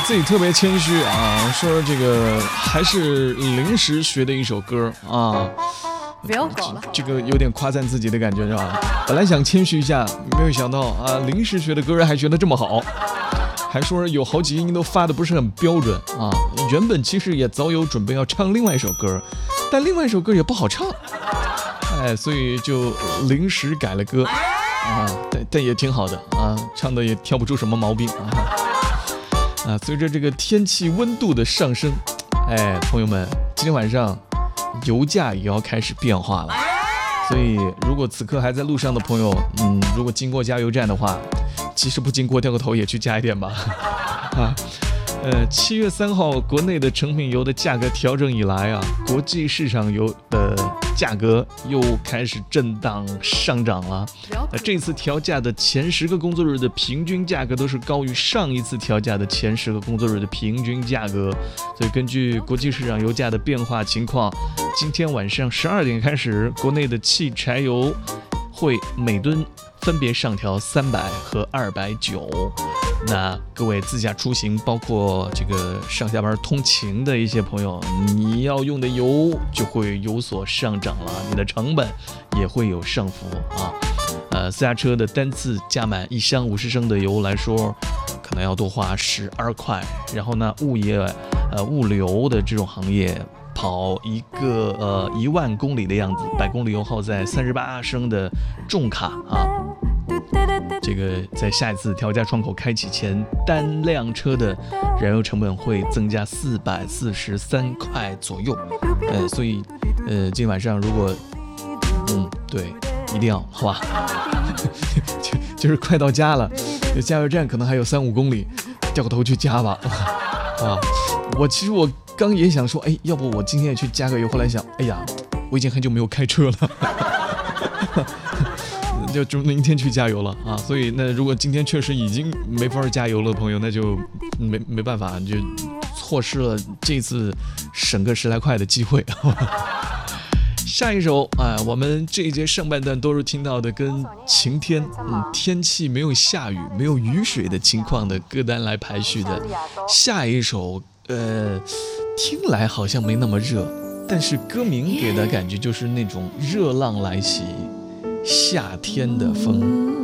自己特别谦虚啊，说这个还是临时学的一首歌啊。 不要搞了， 这个有点夸赞自己的感觉是吧？本来想谦虚一下，没有想到啊，临时学的歌还学得这么好，还说有好几音都发的不是很标准啊。原本其实也早有准备要唱另外一首歌，但另外一首歌也不好唱，所以就临时改了歌啊，但也挺好的啊，唱的也挑不出什么毛病啊。随着这个天气温度的上升，朋友们，今天晚上油价也要开始变化了，所以如果此刻还在路上的朋友，如果经过加油站的话，即使不经过掉个头也去加一点吧。7月3号，国内的成品油的价格调整以来啊，国际市场油的价格又开始震荡上涨了。这次调价的前10个工作日的平均价格都是高于上一次调价的前10个工作日的平均价格。所以根据国际市场油价的变化情况，今天晚上12点开始，国内的汽柴油会每吨分别上调300和290。那各位自驾出行，包括这个上下班通勤的一些朋友，你要用的油就会有所上涨了，你的成本也会有上浮啊。私家车的单次加满1箱50升的油来说，可能要多花12块。然后呢，物流的这种行业，跑一个1万公里的样子，100公里油耗在38升的重卡啊。这个在下一次调价窗口开启前，单辆车的燃油成本会增加443块左右。所以今晚上如果对，一定要好吧。就是快到家了，加油站可能还有3-5公里，掉个头去加吧。其实我刚也想说，要不我今天也去加个油，后来想，我已经很久没有开车了。就明天去加油了啊！所以那如果今天确实已经没法加油了，朋友，那就没办法，就错失了这次省个10来块的机会。下一首我们这一节上半段都是听到的跟晴天天气没有下雨没有雨水的情况的歌单来排序的。下一首听来好像没那么热，但是歌名给的感觉就是那种热浪来袭，夏天的风。